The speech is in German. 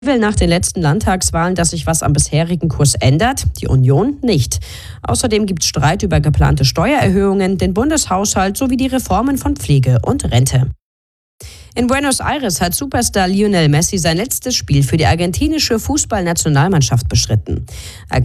Will nach den letzten Landtagswahlen, dass sich was am bisherigen Kurs ändert, die Union nicht. Außerdem gibt es Streit über geplante Steuererhöhungen, den Bundeshaushalt sowie die Reformen von Pflege und Rente. In Buenos Aires hat Superstar Lionel Messi sein letztes Spiel für die argentinische Fußballnationalmannschaft bestritten.